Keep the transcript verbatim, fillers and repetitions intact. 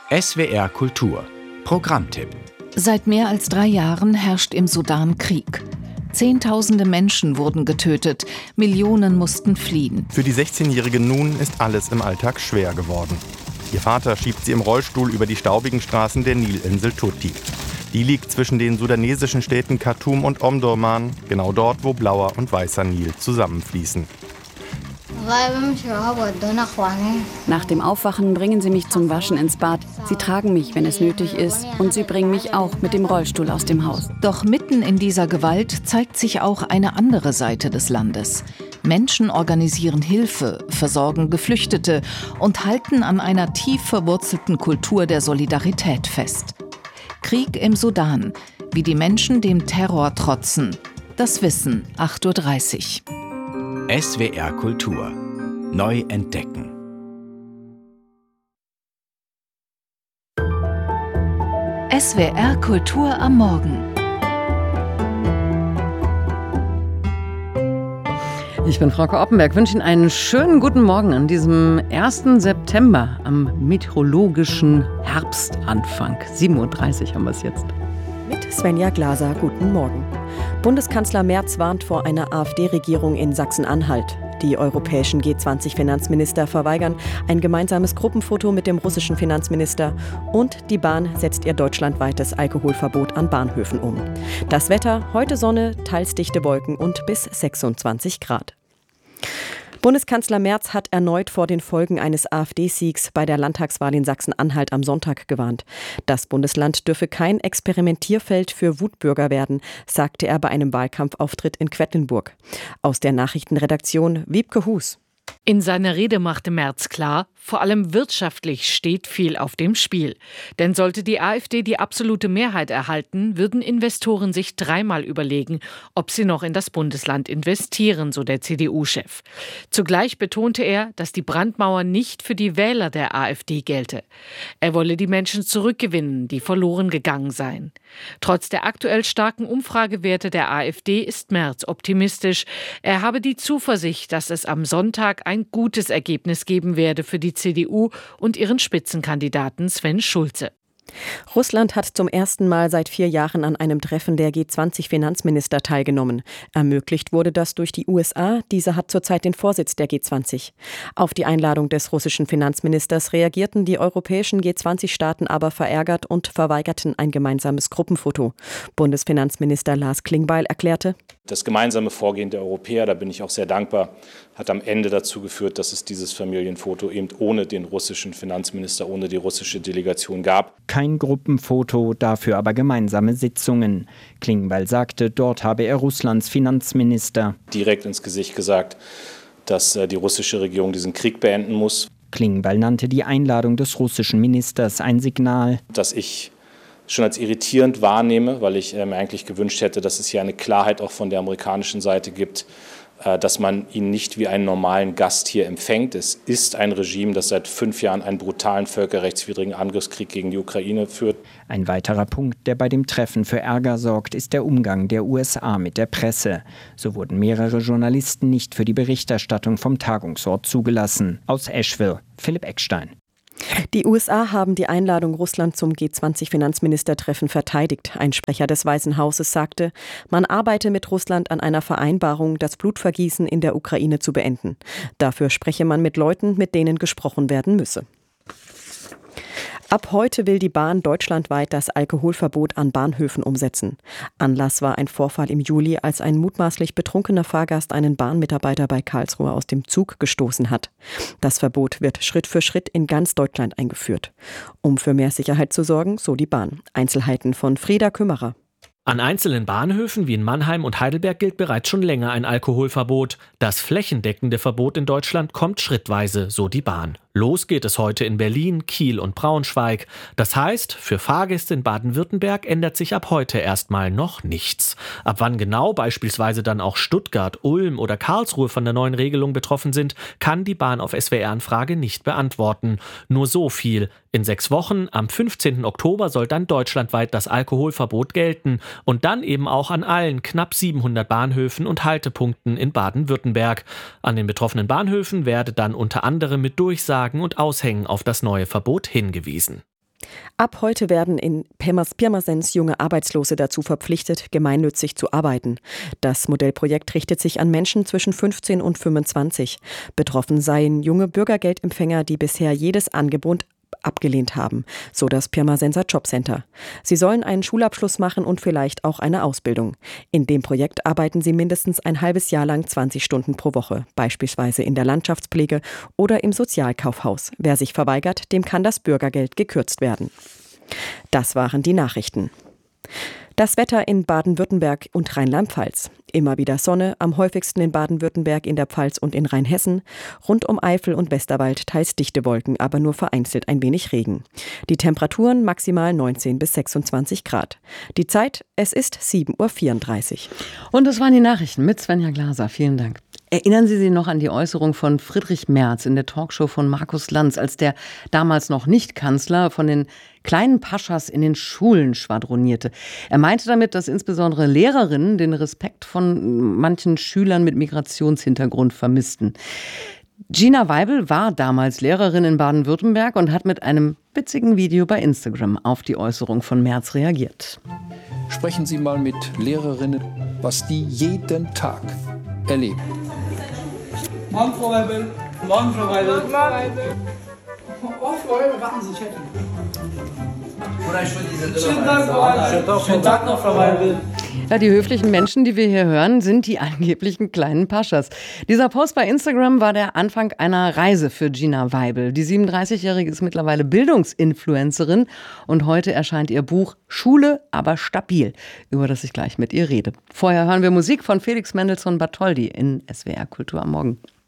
S W R Kultur Programmtipp. Seit mehr als drei Jahren herrscht im Sudan Krieg. Zehntausende Menschen wurden getötet, Millionen mussten fliehen. Für die sechzehnjährige Nun ist alles im Alltag schwer geworden. Ihr Vater schiebt sie im Rollstuhl über die staubigen Straßen der Nilinsel Tuti. Die liegt zwischen den sudanesischen Städten Khartoum und Omdurman, genau dort, wo blauer und weißer Nil zusammenfließen. Nach dem Aufwachen bringen sie mich zum Waschen ins Bad. Sie tragen mich, wenn es nötig ist, und sie bringen mich auch mit dem Rollstuhl aus dem Haus. Doch mitten in dieser Gewalt zeigt sich auch eine andere Seite des Landes. Menschen organisieren Hilfe, versorgen Geflüchtete und halten an einer tief verwurzelten Kultur der Solidarität fest. Krieg im Sudan, wie die Menschen dem Terror trotzen. Das Wissen, acht Uhr dreißig. S W R Kultur. Neu entdecken. S W R Kultur am Morgen. Ich bin Frauke Oppenberg, wünsche Ihnen einen schönen guten Morgen an diesem ersten September, am meteorologischen Herbstanfang. sieben Uhr dreißig haben wir es jetzt. Mit Svenja Glaser, guten Morgen. Bundeskanzler Merz warnt vor einer AfD-Regierung in Sachsen-Anhalt. Die europäischen G zwanzig Finanzminister verweigern ein gemeinsames Gruppenfoto mit dem russischen Finanzminister und die Bahn setzt ihr deutschlandweites Alkoholverbot an Bahnhöfen um. Das Wetter, heute Sonne, teils dichte Wolken und bis sechsundzwanzig Grad. Bundeskanzler Merz hat erneut vor den Folgen eines AfD-Siegs bei der Landtagswahl in Sachsen-Anhalt am Sonntag gewarnt. Das Bundesland dürfe kein Experimentierfeld für Wutbürger werden, sagte er bei einem Wahlkampfauftritt in Quedlinburg. Aus der Nachrichtenredaktion Wiebke Hus. In seiner Rede machte Merz klar, vor allem wirtschaftlich steht viel auf dem Spiel. Denn sollte die AfD die absolute Mehrheit erhalten, würden Investoren sich dreimal überlegen, ob sie noch in das Bundesland investieren, so der C D U-Chef. Zugleich betonte er, dass die Brandmauer nicht für die Wähler der AfD gelte. Er wolle die Menschen zurückgewinnen, die verloren gegangen seien. Trotz der aktuell starken Umfragewerte der AfD ist Merz optimistisch. Er habe die Zuversicht, dass es am Sonntag ein gutes Ergebnis geben werde für die C D U und ihren Spitzenkandidaten Sven Schulze. Russland hat zum ersten Mal seit vier Jahren an einem Treffen der G zwanzig Finanzminister teilgenommen. Ermöglicht wurde das durch die U S A. Diese hat zurzeit den Vorsitz der G zwanzig. Auf die Einladung des russischen Finanzministers reagierten die europäischen G zwanzig Staaten aber verärgert und verweigerten ein gemeinsames Gruppenfoto. Bundesfinanzminister Lars Klingbeil erklärte: Das gemeinsame Vorgehen der Europäer, da bin ich auch sehr dankbar, hat am Ende dazu geführt, dass es dieses Familienfoto eben ohne den russischen Finanzminister, ohne die russische Delegation gab. Kein Gruppenfoto, dafür aber gemeinsame Sitzungen. Klingbeil sagte, dort habe er Russlands Finanzminister direkt ins Gesicht gesagt, dass die russische Regierung diesen Krieg beenden muss. Klingbeil nannte die Einladung des russischen Ministers ein Signal, dass ich schon als irritierend wahrnehme, weil ich mir eigentlich gewünscht hätte, dass es hier eine Klarheit auch von der amerikanischen Seite gibt, dass man ihn nicht wie einen normalen Gast hier empfängt. Es ist ein Regime, das seit fünf Jahren einen brutalen völkerrechtswidrigen Angriffskrieg gegen die Ukraine führt. Ein weiterer Punkt, der bei dem Treffen für Ärger sorgt, ist der Umgang der U S A mit der Presse. So wurden mehrere Journalisten nicht für die Berichterstattung vom Tagungsort zugelassen. Aus Asheville, Philipp Eckstein. Die U S A haben die Einladung Russland zum G zwanzig Finanzministertreffen verteidigt. Ein Sprecher des Weißen Hauses sagte, man arbeite mit Russland an einer Vereinbarung, das Blutvergießen in der Ukraine zu beenden. Dafür spreche man mit Leuten, mit denen gesprochen werden müsse. Ab heute will die Bahn deutschlandweit das Alkoholverbot an Bahnhöfen umsetzen. Anlass war ein Vorfall im Juli, als ein mutmaßlich betrunkener Fahrgast einen Bahnmitarbeiter bei Karlsruhe aus dem Zug gestoßen hat. Das Verbot wird Schritt für Schritt in ganz Deutschland eingeführt. Um für mehr Sicherheit zu sorgen, so die Bahn. Einzelheiten von Frieda Kümmerer. An einzelnen Bahnhöfen wie in Mannheim und Heidelberg gilt bereits schon länger ein Alkoholverbot. Das flächendeckende Verbot in Deutschland kommt schrittweise, so die Bahn. Los geht es heute in Berlin, Kiel und Braunschweig. Das heißt, für Fahrgäste in Baden-Württemberg ändert sich ab heute erstmal noch nichts. Ab wann genau beispielsweise dann auch Stuttgart, Ulm oder Karlsruhe von der neuen Regelung betroffen sind, kann die Bahn auf S W R-Anfrage nicht beantworten. Nur so viel. In sechs Wochen, am fünfzehnten Oktober, soll dann deutschlandweit das Alkoholverbot gelten. Und dann eben auch an allen knapp siebenhundert Bahnhöfen und Haltepunkten in Baden-Württemberg. An den betroffenen Bahnhöfen werde dann unter anderem mit Durchsagen und Aushängen auf das neue Verbot hingewiesen. Ab heute werden in Pirmasens junge Arbeitslose dazu verpflichtet, gemeinnützig zu arbeiten. Das Modellprojekt richtet sich an Menschen zwischen fünfzehn und fünfundzwanzig. Betroffen seien junge Bürgergeldempfänger, die bisher jedes Angebot abgelehnt haben, so das Pirmasenser Jobcenter. Sie sollen einen Schulabschluss machen und vielleicht auch eine Ausbildung. In dem Projekt arbeiten sie mindestens ein halbes Jahr lang zwanzig Stunden pro Woche, beispielsweise in der Landschaftspflege oder im Sozialkaufhaus. Wer sich verweigert, dem kann das Bürgergeld gekürzt werden. Das waren die Nachrichten. Das Wetter in Baden-Württemberg und Rheinland-Pfalz. Immer wieder Sonne, am häufigsten in Baden-Württemberg, in der Pfalz und in Rheinhessen. Rund um Eifel und Westerwald teils dichte Wolken, aber nur vereinzelt ein wenig Regen. Die Temperaturen maximal neunzehn bis sechsundzwanzig Grad. Die Zeit, es ist sieben Uhr vierunddreißig. Und das waren die Nachrichten mit Svenja Glaser. Vielen Dank. Erinnern Sie sich noch an die Äußerung von Friedrich Merz in der Talkshow von Markus Lanz, als der damals noch nicht Kanzler von den kleinen Paschas in den Schulen schwadronierte? Er meinte damit, dass insbesondere Lehrerinnen den Respekt von manchen Schülern mit Migrationshintergrund vermissten. Gina Weibel war damals Lehrerin in Baden-Württemberg und hat mit einem witzigen Video bei Instagram auf die Äußerung von Merz reagiert. Sprechen Sie mal mit Lehrerinnen, was die jeden Tag erleben. Morgen, Frau Weibel. Morgen, Frau Weibel. Morgen, Frau Weibel. Oh, Frau Weibel, warten Sie, ich helfe Ihnen. Schönen Tag, Frau Weibel. Schönen Tag noch, Frau Weibel. Ja, die höflichen Menschen, die wir hier hören, sind die angeblichen kleinen Paschas. Dieser Post bei Instagram war der Anfang einer Reise für Gina Weibel. Die siebenunddreißigjährige ist mittlerweile Bildungsinfluencerin und heute erscheint ihr Buch Schule, aber stabil, über das ich gleich mit ihr rede. Vorher hören wir Musik von Felix Mendelssohn Bartholdy in S W R Kultur am Morgen.